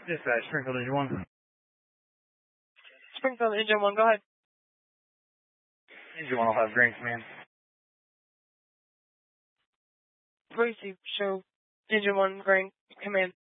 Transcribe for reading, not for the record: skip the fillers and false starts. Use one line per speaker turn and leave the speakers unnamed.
Dispatch, Springfield Engine 1.
Springfield Engine 1, go ahead.
Engine 1 will have Green Command.
Gracie, show Engine 1, Green Command.